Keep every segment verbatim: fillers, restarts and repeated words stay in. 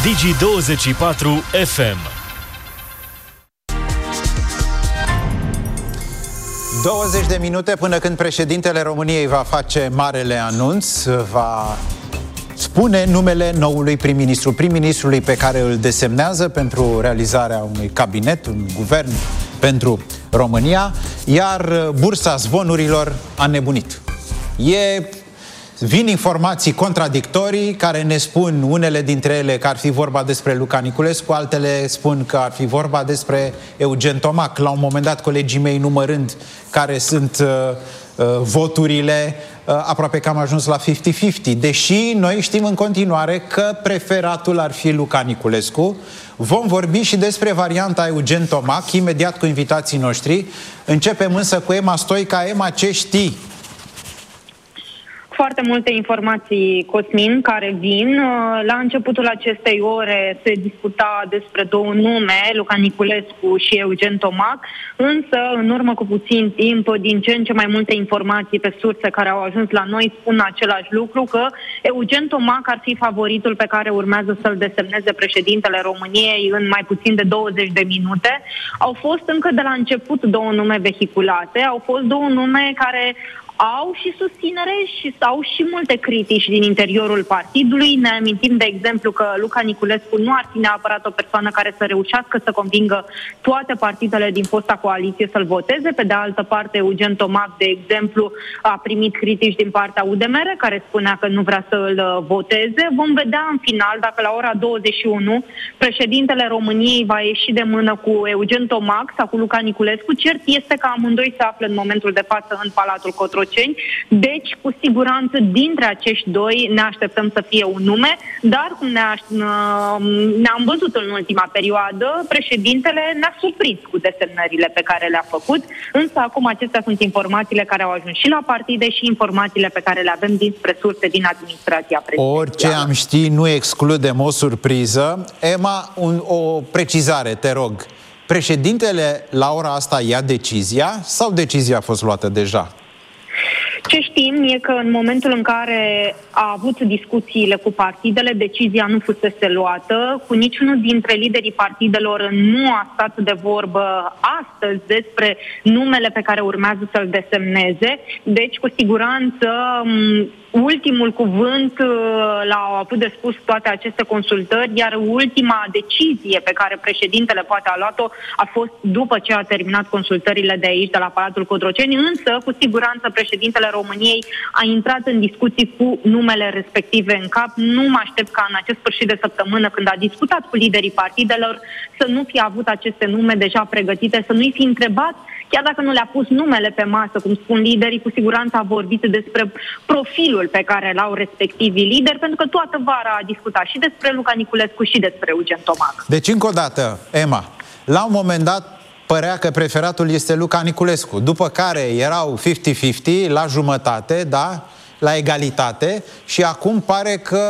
Digi douăzeci și patru F M. douăzeci de minute până când președintele României va face marele anunț, va spune numele noului prim-ministru, prim-ministrului pe care îl desemnează pentru realizarea unui cabinet, un guvern pentru România, iar bursa zvonurilor a nebunit. E... Vin informații contradictorii care ne spun, unele dintre ele, că ar fi vorba despre Luca Niculescu, altele spun că ar fi vorba despre Eugen Tomac. La un moment dat, colegii mei, numărând care sunt uh, uh, voturile, uh, aproape că am ajuns la cincizeci cincizeci. Deși noi știm în continuare că preferatul ar fi Luca Niculescu. Vom vorbi și despre varianta Eugen Tomac, imediat cu invitații noștri. Începem însă cu Emma Stoica. Emma, ce știi? Foarte multe informații, Cosmin, care vin. La începutul acestei ore se discuta despre două nume, Luca Niculescu și Eugen Tomac, însă, în urmă cu puțin timp, din ce în ce mai multe informații pe surse care au ajuns la noi spun același lucru, că Eugen Tomac ar fi favoritul pe care urmează să-l desemneze președintele României în mai puțin de douăzeci de minute. Au fost încă de la început două nume vehiculate, au fost două nume care au și susținere și au și multe critici din interiorul partidului. Ne amintim, de exemplu, că Luca Niculescu nu ar fi neapărat o persoană care să reușească să convingă toate partidele din fosta coaliție să-l voteze. Pe de altă parte, Eugen Tomac, de exemplu, a primit critici din partea U D M R, care spunea că nu vrea să-l voteze. Vom vedea în final dacă la ora douăzeci și unu președintele României va ieși de mână cu Eugen Tomac sau cu Luca Niculescu. Cert este că amândoi se află în momentul de față în Palatul Cotroceni. Deci, cu siguranță, dintre acești doi ne așteptăm să fie un nume, dar cum ne ne-am văzut în ultima perioadă, președintele ne-a surprins cu desemnările pe care le-a făcut, însă acum acestea sunt informațiile care au ajuns și la partide și informațiile pe care le avem dinspre surse din administrația prezidențială. Orice am ști, nu excludem o surpriză. Emma, un, o precizare, te rog. Președintele la ora asta ia decizia sau decizia a fost luată deja? Ce știm e că în momentul în care a avut discuțiile cu partidele, decizia nu fusese luată. Cu niciunul dintre liderii partidelor nu a stat de vorbă astăzi despre numele pe care urmează să-l desemneze. Deci, cu siguranță, ultimul cuvânt l-au avut de spus toate aceste consultări, iar ultima decizie pe care președintele poate a luat-o a fost după ce a terminat consultările de aici, de la Palatul Cotroceni, însă, cu siguranță, președintele României a intrat în discuții cu numele respective în cap. Nu mă aștept ca în acest sfârșit de săptămână, când a discutat cu liderii partidelor, să nu fi avut aceste nume deja pregătite, să nu-i fi întrebat, chiar dacă nu le-a pus numele pe masă, cum spun liderii, cu siguranță a vorbit despre profilul pe care l-au respectivii lideri, pentru că toată vara a discutat și despre Luca Niculescu și despre Eugen Tomac. Deci, încă o dată, Emma, la un moment dat părea că preferatul este Luca Niculescu, după care erau cincizeci cincizeci, la jumătate, da, la egalitate, și acum pare că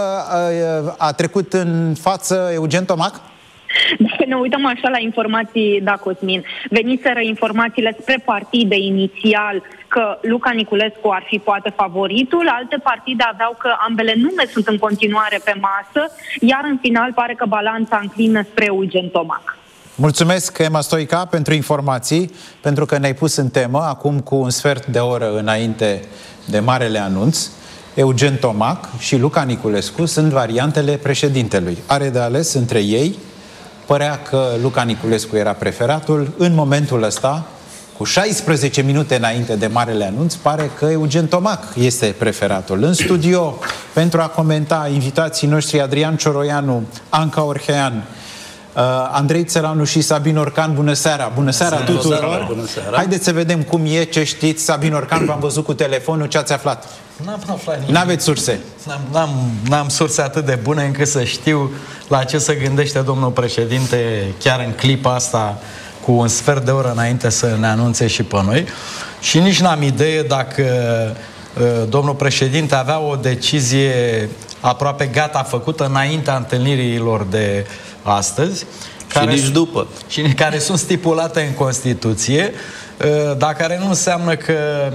a trecut în față Eugen Tomac? Dacă ne uităm așa la informații, da, Cosmin, veniseră informațiile spre partide inițial că Luca Niculescu ar fi poate favoritul, alte partide aveau că ambele nume sunt în continuare pe masă, iar în final pare că balanța înclină spre Eugen Tomac. Mulțumesc, Emma Stoica, pentru informații, pentru că ne-ai pus în temă acum cu un sfert de oră înainte de marele anunț. Eugen Tomac și Luca Niculescu sunt variantele președintelui. Are de ales între ei. Părea că Luca Niculescu era preferatul. În momentul ăsta, cu șaisprezece minute înainte de marele anunț, pare că Eugen Tomac este preferatul. În studio, pentru a comenta, invitații noștri Adrian Cioroianu, Anca Orhean, uh, Andrei Țăranu și Sabin Orcan. Bună seara! Bună seara tuturor! Bună seara. Haideți să vedem cum e, ce știți. Sabin Orcan, v-am văzut cu telefonul, ce ați aflat? N-am aflat nimic. N-aveți surse? N-am, n-am surse atât de bune încât să știu la ce se gândește domnul președinte chiar în clipa asta, cu un sfert de oră înainte să ne anunțe și pe noi. Și nici n-am idee dacă uh, domnul președinte avea o decizie aproape gata făcută înaintea întâlnirilor de astăzi. Și care nici după. Și care sunt stipulate în Constituție, uh, dar care nu înseamnă că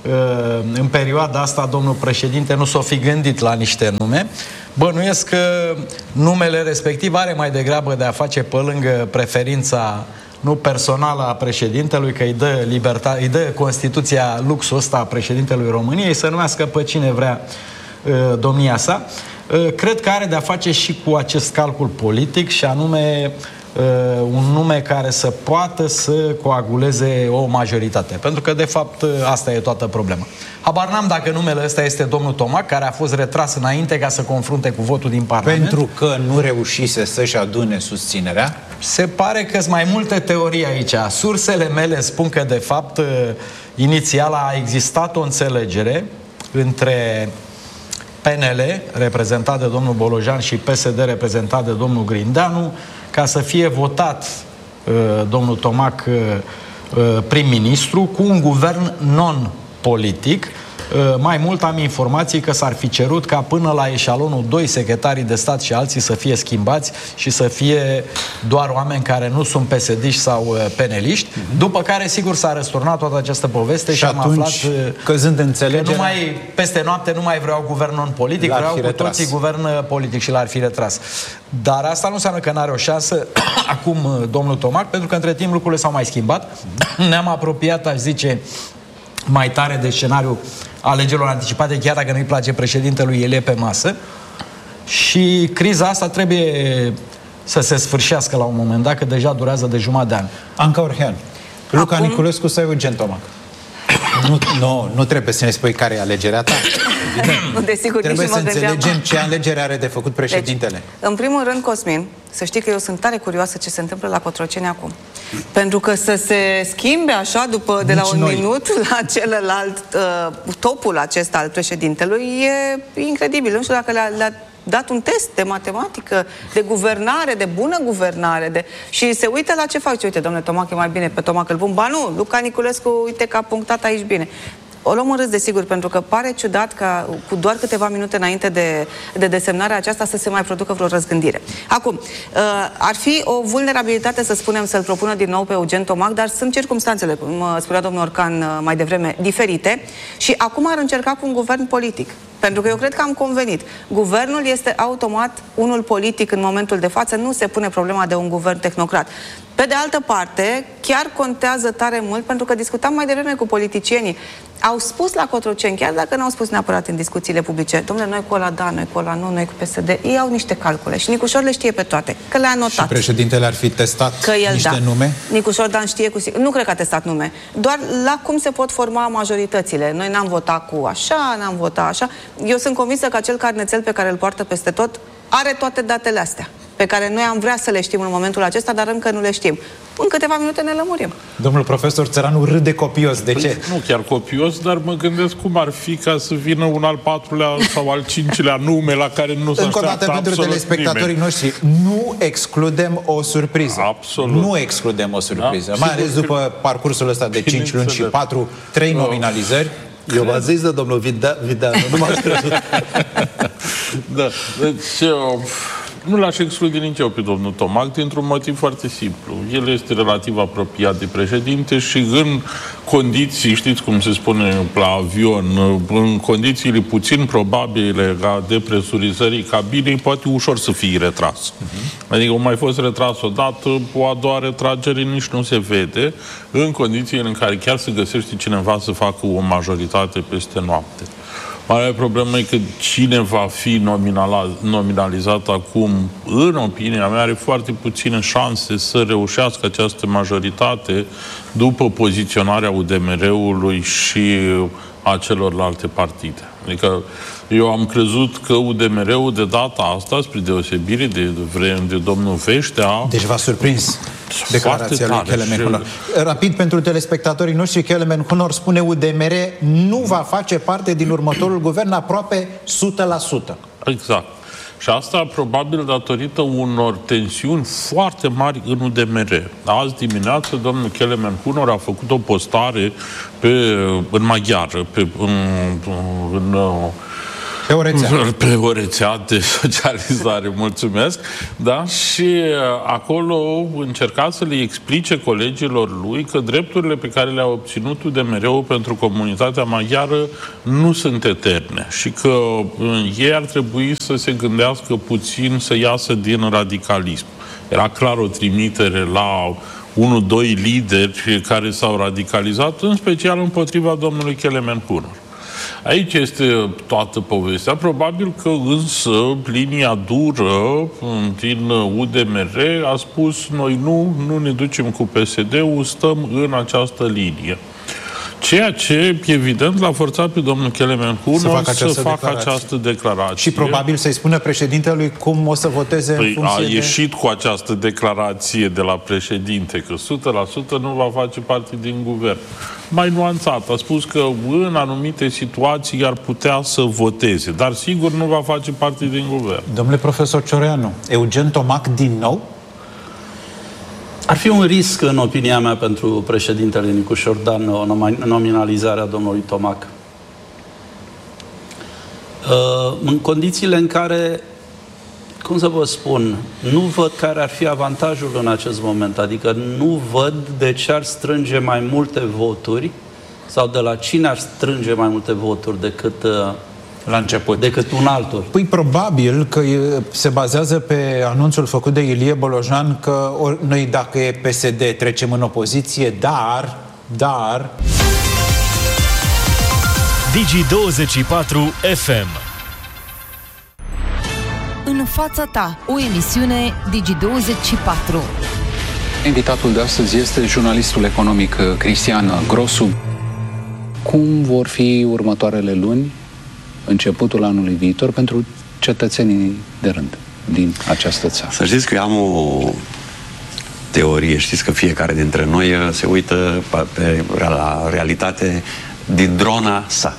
în perioada asta domnul președinte nu s-o fi gândit la niște nume. Bănuiesc că numele respectiv are mai degrabă de a face pe lângă preferința nu personală a președintelui, că îi dă, libertate, îi dă Constituția luxul ăsta a președintelui României să numească pe cine vrea uh, domnia sa. Uh, cred că are de a face și cu acest calcul politic și anume uh, un nume care să poată să coaguleze o majoritate. Pentru că, de fapt, uh, asta e toată problema. Habar n-am dacă numele ăsta este domnul Tomac, care a fost retras înainte ca să confrunte cu votul din Parlament. Pentru că nu reușise să-și adune susținerea? Se pare că sunt mai multe teorii aici. Sursele mele spun că, de fapt, inițial a existat o înțelegere între P N L, reprezentat de domnul Bolojan, și P S D, reprezentat de domnul Grindeanu, ca să fie votat uh, domnul Tomac uh, prim-ministru cu un guvern non-politic. Mai mult am informații că s-ar fi cerut ca până la eșalonul doi secretarii de stat și alții să fie schimbați și să fie doar oameni care nu sunt P S D-iști sau P N L-iști. Mm-hmm. După care, sigur, s-a răsturnat toată această poveste și, și am aflat căzând înțelegerea, că nu mai, peste noapte nu mai vreau guvern non-politic, vreau cu toții guvern politic și l-ar fi retras. Dar asta nu înseamnă că n-are o șansă acum domnul Tomac, pentru că între timp lucrurile s-au mai schimbat. Ne-am apropiat, aș zice, mai tare de scenariul alegerilor anticipate, chiar dacă nu-i place președintelui, el e pe masă. Și criza asta trebuie să se sfârșească la un moment dat, că deja durează de jumătate de an. Anca Orhean, Luca Acum... Niculescu sau Eugen Tomac? Nu, nu, nu trebuie să ne spui care e alegerea ta. Nu, desigur, trebuie să înțelegem ce alegere are de făcut președintele. Deci, în primul rând, Cosmin, să știi că eu sunt tare curioasă ce se întâmplă la Cotroceni acum. Pentru că să se schimbe așa, după de Nici la un noi. minut la celălalt, uh, topul acesta al președintelui, e incredibil. Nu știu dacă le-a, le-a dat un test de matematică, de guvernare, de bună guvernare, de... și se uită la ce face. Uite, domnule Tomac, e mai bine pe Tomac îl pun. Ba nu, Luca Niculescu, uite că a punctat aici bine. O luăm în râs, desigur, pentru că pare ciudat ca cu doar câteva minute înainte de, de desemnarea aceasta să se mai producă vreo răzgândire. Acum, ar fi o vulnerabilitate, să spunem, să-l propună din nou pe Eugen Tomac, dar sunt circumstanțele, cum spunea domnul Orcan mai devreme, diferite și acum ar încerca cu un guvern politic. Pentru că eu cred că am convenit. Guvernul este automat unul politic în momentul de față, nu se pune problema de un guvern tehnocrat. Pe de altă parte, chiar contează tare mult, pentru că discutam mai devreme cu politicienii. Au spus la Cotroceni, chiar dacă n-au spus neapărat în discuțiile publice, domnule, noi cu ăla da, noi cu ăla nu, noi cu P S D, ei au niște calcule și Nicușor le știe pe toate, că le-a notat. Și președintele ar fi testat că el, niște da. nume? Nicușor Dan știe cu sigur. Nu cred că a testat nume. Doar la cum se pot forma majoritățile. Noi n-am votat cu așa, n-am votat așa. Eu sunt convinsă că acel carnețel pe care îl poartă peste tot are toate datele astea, pe care noi am vrea să le știm în momentul acesta, dar încă nu le știm. În câteva minute ne lămurim. Domnul profesor Țăranu râde copios. De ce? Nu chiar copios, dar mă gândesc cum ar fi ca să vină un al patrulea sau al cincilea nume la care nu s-a Încă o dată, pentru telespectatorii nimeni. noștri, nu excludem o surpriză. Absolut. Nu excludem o surpriză. Da? Mai ales Sigur după că... parcursul ăsta de cinci luni și patru, trei no. nominalizări. Eu v-am zis de domnul Videanu, nu m-aș crezut. Da, deci... Eu... Nu l-aș exclude nici eu pe domnul Tomac, dintr-un motiv foarte simplu. El este relativ apropiat de președinte și în condiții, știți cum se spune la avion, în condițiile puțin probabile ca depresurizării cabinei, poate ușor să fie retras. Uh-huh. Adică a mai fost retras odată, o a doua retragere nici nu se vede, în condițiile în care chiar se găsește cineva să facă o majoritate peste noapte. Marea problemă e că cine va fi nominalizat acum, în opinia mea, are foarte puține șanse să reușească această majoritate după poziționarea U D M R-ului și a celorlalte partide. Adică eu am crezut că U D M R-ul de data asta, spre deosebire de, de, de domnul Veștea... Deci v-a surprins declarația lui Kelemen Hunor. Rapid, pentru telespectatorii noștri, Kelemen Hunor spune U D M R nu va face parte din următorul guvern aproape o sută la sută. Exact. Și asta probabil datorită unor tensiuni foarte mari în U D M R. Azi dimineață, domnul Kelemen Hunor a făcut o postare pe, în maghiară, pe, în, în, Pe o rețea. Pe o rețea de socializare, mulțumesc. Da? Și acolo încerca să le explice colegilor lui că drepturile pe care le-a obținut U D M R-ul pentru comunitatea maghiară nu sunt eterne și că ei ar trebui să se gândească puțin să iasă din radicalism. Era clar o trimitere la unu, doi lideri care s-au radicalizat, în special împotriva domnului Kelemen-Hunor. Aici este toată povestea. Probabil că însă linia dură din U D M R a spus noi nu, nu ne ducem cu P S D-ul, stăm în această linie. Ceea ce, evident, l-a forțat pe domnul Kelemen-Hunor să facă această, să facă declarație. această declarație. Și probabil să-i spună președintelui cum o să voteze păi în funcție a de... ieșit cu această declarație de la președinte, că o sută la sută nu va face parte din guvern. Mai nuanțat, a spus că în anumite situații ar putea să voteze, dar sigur nu va face parte din guvern. Domnule profesor Cioreanu, Eugen Tomac din nou? Ar fi un risc, în opinia mea, pentru președintele Nicu Șordan, o nominalizare a domnului Tomac. În condițiile în care, cum să vă spun, nu văd care ar fi avantajul în acest moment. Adică nu văd de ce ar strânge mai multe voturi sau de la cine ar strânge mai multe voturi decât... la început. Decât un altul. Păi probabil că se bazează pe anunțul făcut de Ilie Bolojan că noi dacă e P S D trecem în opoziție, dar, dar... Digi douăzeci și patru F M. În fața ta, o emisiune Digi douăzeci și patru. Invitatul de astăzi este jurnalistul economic Cristian Grosu. Cum vor fi următoarele luni, începutul anului viitor, pentru cetățenii de rând din această țară? Să știți că eu am o teorie. Știți că fiecare dintre noi se uită pe, la realitate din drona sa.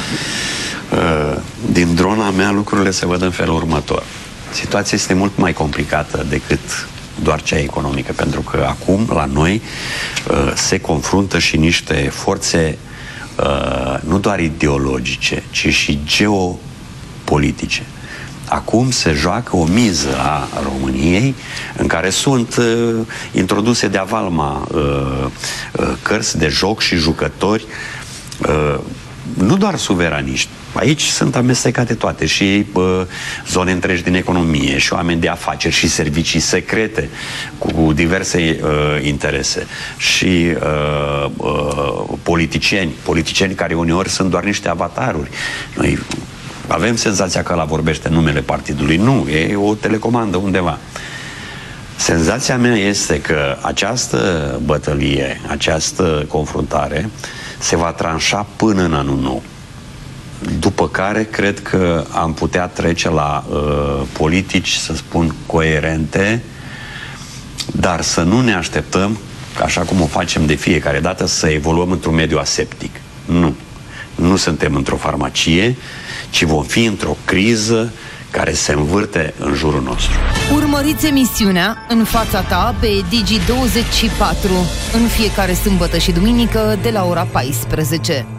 Din drona mea lucrurile se văd în felul următor. Situația este mult mai complicată decât doar cea economică, pentru că acum la noi se confruntă și niște forțe Uh, nu doar ideologice, ci și geopolitice. Acum se joacă o miză a României în care sunt uh, introduse de avalma uh, uh, cărți de joc și jucători, uh, nu doar suveraniști. Aici sunt amestecate toate, și uh, zone întregi din economie, și oameni de afaceri, și servicii secrete cu diverse uh, interese, și uh, uh, politicieni, politicieni care uneori sunt doar niște avataruri. Noi avem senzația că ăla vorbește numele partidului. Nu, e o telecomandă undeva. Senzația mea este că această bătălie, această confruntare se va tranșa până în anul nou. După care cred că am putea trece la uh, politici, să spun, coerente, dar să nu ne așteptăm, așa cum o facem de fiecare dată, să evoluăm într-un mediu aseptic. Nu. Nu suntem într-o farmacie, ci vom fi într-o criză care se învârte în jurul nostru. Urmăriți emisiunea În fața ta pe Digi douăzeci și patru în fiecare sâmbătă și duminică de la ora paisprezece.